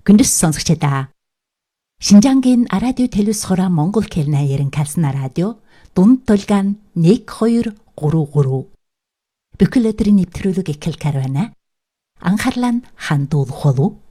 Күндс сонсогчдаа. Шинжангийн радио телевизхора Монгол хэлний ярин калсна радио дунд толгойн 1 2 3 3. Бүхэл өдрийн нэвтрүүлэг эхэл карвана. Анхаарлаа хандуулах болов.